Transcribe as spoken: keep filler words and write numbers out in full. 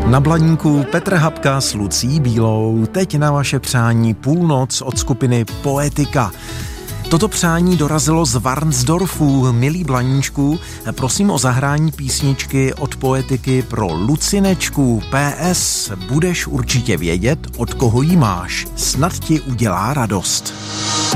Na Blaníku Petr Habka s Lucí Bílou, teď na vaše přání Půlnoc od skupiny Poetika. Toto přání dorazilo z Varnsdorfu. Milí Blaníčku, prosím o zahrání písničky od Poetiky pro Lucinečku. P S. Budeš určitě vědět, od koho jí máš. Snad ti udělá radost.